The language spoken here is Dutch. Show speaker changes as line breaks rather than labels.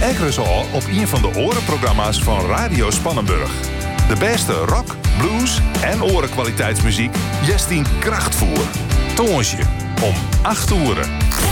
Ekkeres al op een van de orenprogramma's van Radio Spannenburg. De beste rock, blues en orenkwaliteitsmuziek. Jestien Krachtvoer. Tongersje om 8 uur.